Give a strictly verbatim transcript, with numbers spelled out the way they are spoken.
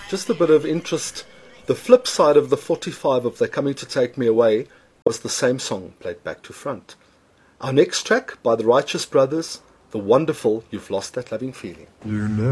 Just a bit of interest. The flip side of the forty-five of They're Coming to Take Me Away was the same song played back to front. Our next track by the Righteous Brothers, the wonderful You've Lost That Loving Feeling.